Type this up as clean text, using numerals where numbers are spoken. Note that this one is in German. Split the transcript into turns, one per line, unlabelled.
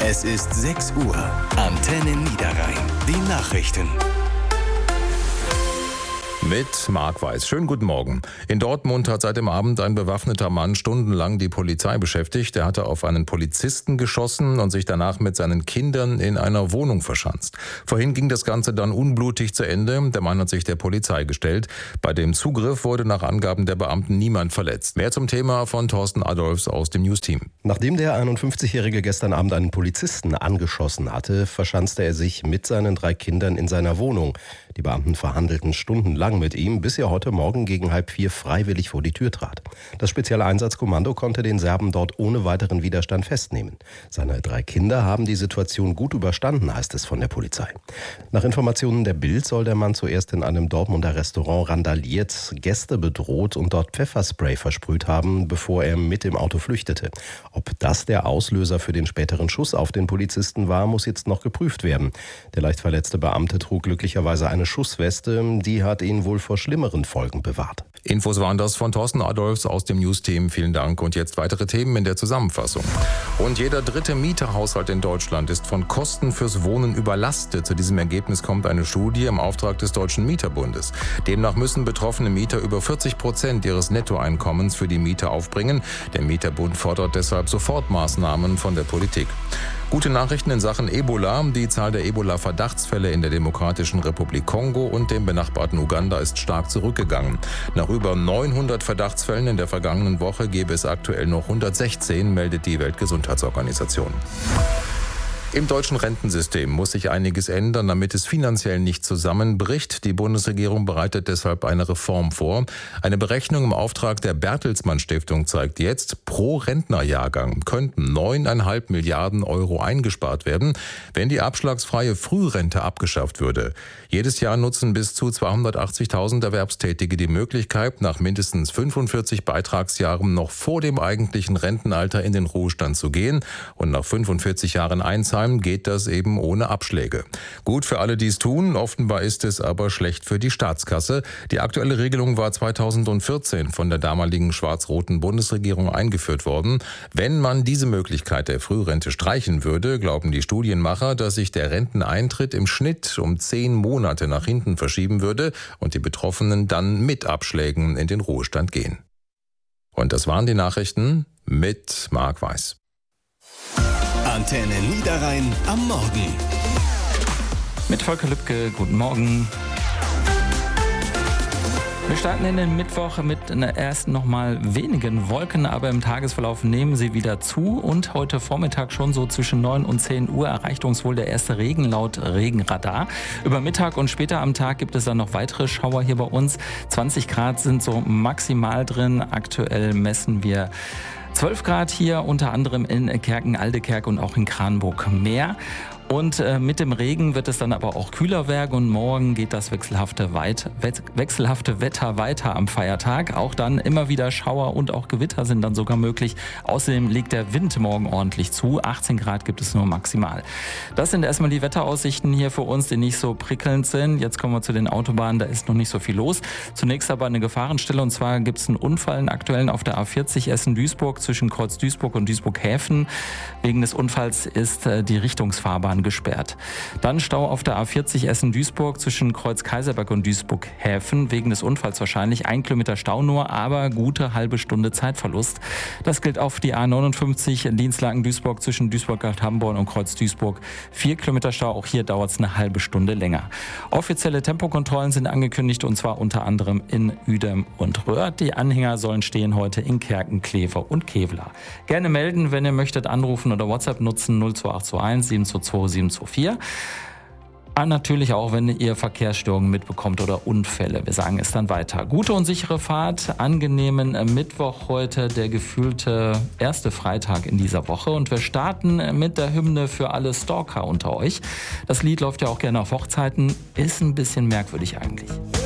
Es ist 6 Uhr. Antenne Niederrhein. Die Nachrichten.
Mit Marc Weiß. Schönen guten Morgen. In Dortmund hat seit dem Abend ein bewaffneter Mann stundenlang die Polizei beschäftigt. Er hatte auf einen Polizisten geschossen und sich danach mit seinen Kindern in einer Wohnung verschanzt. Vorhin ging das Ganze dann unblutig zu Ende. Der Mann hat sich der Polizei gestellt. Bei dem Zugriff wurde nach Angaben der Beamten niemand verletzt. Mehr zum Thema von Thorsten Adolfs aus dem News-Team.
Nachdem der 51-Jährige gestern Abend einen Polizisten angeschossen hatte, verschanzte er sich mit seinen 3 Kindern in seiner Wohnung. Die Beamten verhandelten stundenlang mit ihm, bis er heute Morgen gegen 3:30 freiwillig vor die Tür trat. Das Spezielle Einsatzkommando konnte den Serben dort ohne weiteren Widerstand festnehmen. Seine 3 Kinder haben die Situation gut überstanden, heißt es von der Polizei. Nach Informationen der Bild soll der Mann zuerst in einem Dortmunder Restaurant randaliert, Gäste bedroht und dort Pfefferspray versprüht haben, bevor er mit dem Auto flüchtete. Ob das der Auslöser für den späteren Schuss auf den Polizisten war, muss jetzt noch geprüft werden. Der leicht verletzte Beamte trug glücklicherweise eine Schussweste, die hat ihn wohl vor schlimmeren Folgen bewahrt.
Infos waren das von Thorsten Adolfs aus dem News-Team. Vielen Dank. Und jetzt weitere Themen in der Zusammenfassung. Rund jeder 3. Mieterhaushalt in Deutschland ist von Kosten fürs Wohnen überlastet. Zu diesem Ergebnis kommt eine Studie im Auftrag des Deutschen Mieterbundes. Demnach müssen betroffene Mieter über 40% ihres Nettoeinkommens für die Miete aufbringen. Der Mieterbund fordert deshalb Sofortmaßnahmen von der Politik. Gute Nachrichten in Sachen Ebola. Die Zahl der Ebola-Verdachtsfälle in der Demokratischen Republik Kongo und dem benachbarten Uganda ist stark zurückgegangen. Nach über 900 Verdachtsfällen in der vergangenen Woche gäbe es aktuell noch 116, meldet die Weltgesundheitsorganisation. Im deutschen Rentensystem muss sich einiges ändern, damit es finanziell nicht zusammenbricht. Die Bundesregierung bereitet deshalb eine Reform vor. Eine Berechnung im Auftrag der Bertelsmann Stiftung zeigt jetzt, pro Rentnerjahrgang könnten 9,5 Milliarden Euro eingespart werden, wenn die abschlagsfreie Frührente abgeschafft würde. Jedes Jahr nutzen bis zu 280.000 Erwerbstätige die Möglichkeit, nach mindestens 45 Beitragsjahren noch vor dem eigentlichen Rentenalter in den Ruhestand zu gehen. Und nach 45 Jahren Einzahlen geht das eben ohne Abschläge. Gut für alle, die es tun, offenbar ist es aber schlecht für die Staatskasse. Die aktuelle Regelung war 2014 von der damaligen schwarz-roten Bundesregierung eingeführt worden. Wenn man diese Möglichkeit der Frührente streichen würde, glauben die Studienmacher, dass sich der Renteneintritt im Schnitt um 10 Monate nach hinten verschieben würde und die Betroffenen dann mit Abschlägen in den Ruhestand gehen. Und das waren die Nachrichten mit Marc Weiß.
Antenne Niederrhein am Morgen.
Mit Volker Lübke, guten Morgen. Wir starten in den Mittwoch mit einer ersten nochmal wenigen Wolken, aber im Tagesverlauf nehmen sie wieder zu und heute Vormittag schon so zwischen 9 und 10 Uhr erreicht uns wohl der erste Regen laut Regenradar. Über Mittag und später am Tag gibt es dann noch weitere Schauer hier bei uns. 20 Grad sind so maximal drin. Aktuell messen wir 12 Grad hier, unter anderem in Kerken, Aldekerk und auch in Kranburg mehr. Und mit dem Regen wird es dann aber auch kühler werden und morgen geht das wechselhafte Wetter weiter am Feiertag. Auch dann immer wieder Schauer und auch Gewitter sind dann sogar möglich. Außerdem liegt der Wind morgen ordentlich zu. 18 Grad gibt es nur maximal. Das sind erstmal die Wetteraussichten hier für uns, die nicht so prickelnd sind. Jetzt kommen wir zu den Autobahnen, da ist noch nicht so viel los. Zunächst aber eine Gefahrenstelle und zwar gibt es einen Unfall, einen aktuellen auf der A40 Essen-Duisburg zwischen Kreuz Duisburg und Duisburg-Häfen. Wegen des Unfalls ist die Richtungsfahrbahn gesperrt. Dann Stau auf der A40 Essen-Duisburg zwischen Kreuz Kaiserberg und Duisburg-Häfen. Wegen des Unfalls wahrscheinlich 1 Kilometer Stau nur, aber gute halbe Stunde Zeitverlust. Das gilt auf die A59 Dienstlaken-Duisburg zwischen Duisburg-Hamborn und Kreuz Duisburg. 4 Kilometer Stau, auch hier dauert es eine halbe Stunde länger. Offizielle Tempokontrollen sind angekündigt und zwar unter anderem in Uedem und Röhrt. Die Anhänger sollen stehen heute in Kerken, Kleve und Kevlar. Gerne melden, wenn ihr möchtet, anrufen oder WhatsApp nutzen 02821 722 724. Natürlich auch, wenn ihr Verkehrsstörungen mitbekommt oder Unfälle. Wir sagen es dann weiter. Gute und sichere Fahrt, angenehmen Mittwoch heute, der gefühlte erste Freitag in dieser Woche. Und wir starten mit der Hymne für alle Stalker unter euch. Das Lied läuft ja auch gerne auf Hochzeiten, ist ein bisschen merkwürdig eigentlich.